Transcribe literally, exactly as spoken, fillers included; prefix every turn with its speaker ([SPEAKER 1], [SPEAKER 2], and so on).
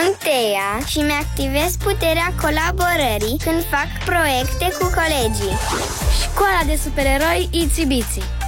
[SPEAKER 1] Sunt Teia și mi-activez puterea colaborării când fac proiecte cu colegii.
[SPEAKER 2] Școala de supereroi Itsy Bitsy.